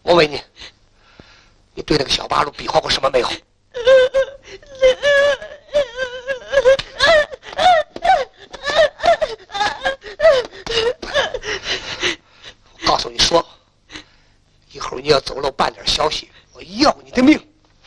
我问你，你对那个小八路比划过什么没有？我告诉你说，一会儿你要走漏半点消息，我要你的命。